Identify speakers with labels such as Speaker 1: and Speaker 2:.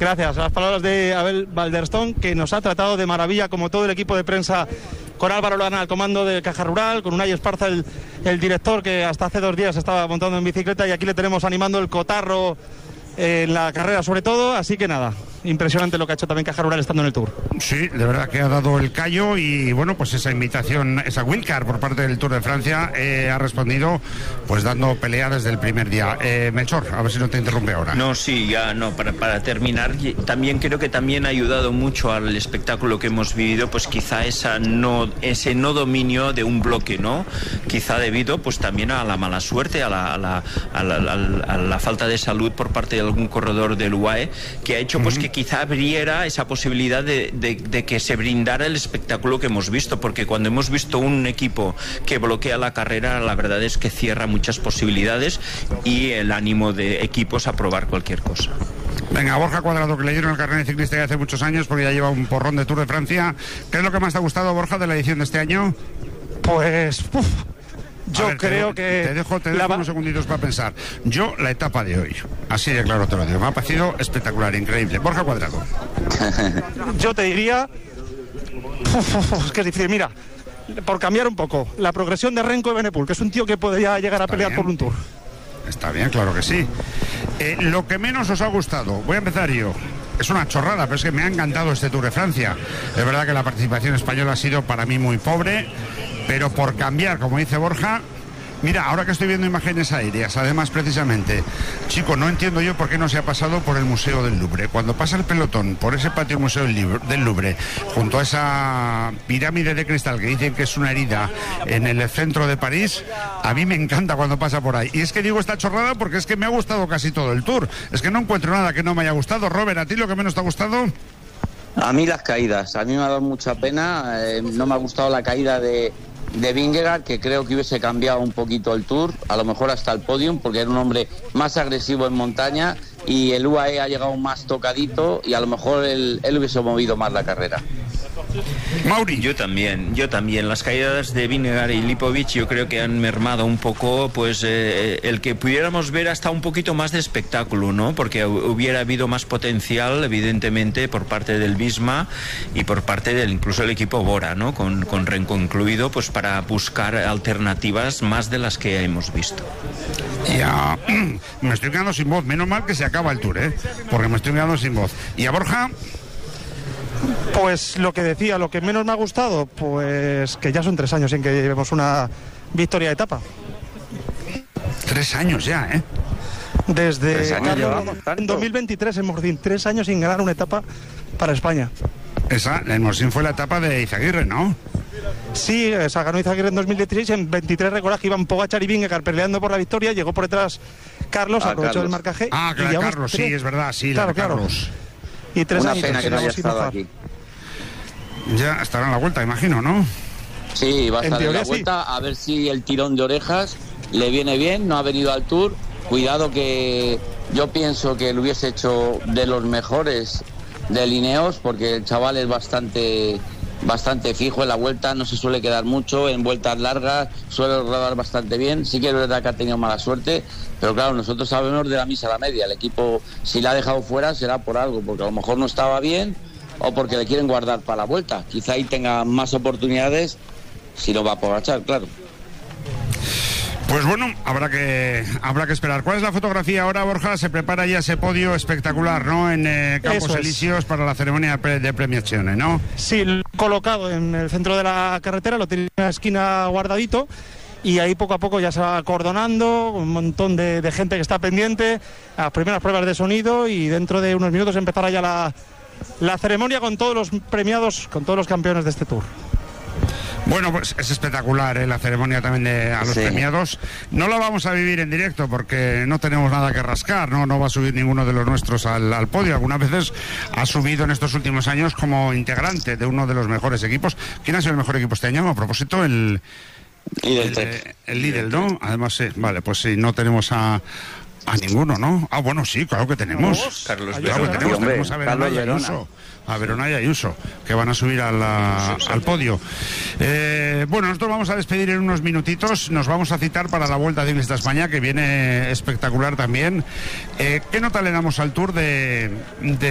Speaker 1: Gracias a las palabras de Abel Balderstone, que nos ha tratado de maravilla, como todo el equipo de prensa, con Álvaro Lana al comando de Caja Rural, con Unai Esparza, el director, que hasta hace 2 días estaba montando en bicicleta, y aquí le tenemos animando el cotarro en la carrera sobre todo, así que nada, impresionante lo que ha hecho también Caja Rural estando en el Tour.
Speaker 2: Sí, de verdad que ha dado el callo, y bueno, pues esa invitación, esa wildcard por parte del Tour de Francia ha respondido pues dando pelea desde el primer día. Melchor, a ver si no te interrumpe ahora.
Speaker 3: No, sí, ya no, para terminar, también creo que también ha ayudado mucho al espectáculo que hemos vivido, pues quizá ese no dominio de un bloque, ¿no? Quizá debido pues también a la mala suerte, a la falta de salud por parte de algún corredor del UAE, que ha hecho pues que quizá abriera esa posibilidad de que se brindara el espectáculo que hemos visto, porque cuando hemos visto un equipo que bloquea la carrera, la verdad es que cierra muchas posibilidades y el ánimo de equipos a probar cualquier cosa.
Speaker 2: Venga, Borja Cuadrado, que le dieron el carnet de ciclista ya hace muchos años, porque ya lleva un porrón de Tour de Francia. ¿Qué es lo que más te ha gustado, Borja, de la edición de este año?
Speaker 1: Pues... yo creo que...
Speaker 2: Te dejo unos segunditos para pensar. Yo, la etapa de hoy, así de claro te lo digo, me ha parecido espectacular, increíble. Borja Cuadrado.
Speaker 1: Yo te diría... es que es difícil, mira, por cambiar un poco, la progresión de Renko Evenepoel, que es un tío que podría llegar a pelear por un Tour.
Speaker 2: Está bien, claro que sí. Lo que menos os ha gustado, voy a empezar yo. Es una chorrada, pero es que me ha encantado este Tour de Francia. Es verdad que la participación española ha sido para mí muy pobre, pero por cambiar, como dice Borja, mira, ahora que estoy viendo imágenes aéreas, además precisamente, chico, no entiendo yo por qué no se ha pasado por el Museo del Louvre. Cuando pasa el pelotón por ese patio Museo del Louvre, junto a esa pirámide de cristal que dicen que es una herida en el centro de París, a mí me encanta cuando pasa por ahí. Y es que digo esta chorrada porque es que me ha gustado casi todo el Tour. Es que no encuentro nada que no me haya gustado. Robert, ¿a ti lo que menos te ha gustado?
Speaker 4: A mí las caídas, a mí me ha dado mucha pena. No me ha gustado la caída de Vingegaard, que creo que hubiese cambiado un poquito el Tour, a lo mejor hasta el podium, porque era un hombre más agresivo en montaña, y el UAE ha llegado más tocadito y a lo mejor él hubiese movido más la carrera.
Speaker 3: Mauri. Yo también. Las caídas de Vingegaard y Lipovic yo creo que han mermado un poco pues el que pudiéramos ver hasta un poquito más de espectáculo, ¿no? Porque hubiera habido más potencial, evidentemente, por parte del Visma y por parte del incluso el equipo Bora, ¿no? Con Renko incluido, pues para buscar alternativas más de las que hemos visto.
Speaker 2: Ya, me estoy quedando sin voz. Menos mal que se acaba el Tour, porque me estoy quedando sin voz. ¿Y a Borja?
Speaker 1: Pues lo que decía, lo que menos me ha gustado, pues que ya son 3 años sin que llevemos una victoria de etapa.
Speaker 2: 3 años ya,
Speaker 1: Desde
Speaker 4: en
Speaker 1: 2023 en Morzín, 3 años sin ganar una etapa para España.
Speaker 2: Esa, en Morzín fue la etapa de Izaguirre, ¿no?
Speaker 1: Sí, esa ganó Izaguirre en 2016, en 23 recordad que iban Pogačar y Vingegaard peleando por la victoria, llegó por detrás Carlos, aprovechó el marcaje.
Speaker 2: Ah, claro, Carlos, sí, es verdad, sí, claro, Carlos.
Speaker 1: Y 3
Speaker 4: una
Speaker 1: años
Speaker 4: pena que no haya estado aquí.
Speaker 2: Ya estará en la vuelta, imagino, ¿no?
Speaker 4: Sí, va a estar en la vuelta, a ver si el tirón de orejas le viene bien, no ha venido al Tour. Cuidado, que yo pienso que lo hubiese hecho de los mejores de Ineos, porque el chaval es bastante fijo en la vuelta, no se suele quedar mucho, en vueltas largas suele rodar bastante bien. Sí que es verdad que ha tenido mala suerte, pero claro, nosotros sabemos de la misa a la media. El equipo, si la ha dejado fuera, será por algo, porque a lo mejor no estaba bien o porque le quieren guardar para la vuelta. Quizá ahí tenga más oportunidades si no va a aprovechar, claro.
Speaker 2: Pues bueno, habrá que esperar. ¿Cuál es la fotografía ahora, Borja? Se prepara ya ese podio espectacular, ¿no? En Campos Elíseos para la ceremonia de premiazione, ¿no?
Speaker 1: Sí, colocado en el centro de la carretera, lo tiene en la esquina guardadito, y ahí poco a poco ya se va acordonando, un montón de gente que está pendiente, las primeras pruebas de sonido, y dentro de unos minutos empezará ya la ceremonia con todos los premiados, con todos los campeones de este Tour.
Speaker 2: Bueno, pues es espectacular la ceremonia también a los premiados. No la vamos a vivir en directo porque no tenemos nada que rascar, no va a subir ninguno de los nuestros al podio. Algunas veces ha subido en estos últimos años como integrante de uno de los mejores equipos. ¿Quién ha sido el mejor equipo este año? A propósito, el Lidl, ¿no? Además, sí, vale, pues sí, no tenemos a ninguno, ¿no? Ah, bueno, sí, claro que tenemos.
Speaker 3: Carlos
Speaker 2: Claro que tenemos a Verona y Ayuso. A Verona y Ayuso, que van a subir al podio. Bueno, nosotros vamos a despedir en unos minutitos. Nos vamos a citar para la Vuelta Ciclista a España, que viene espectacular también. ¿Qué nota le damos al Tour de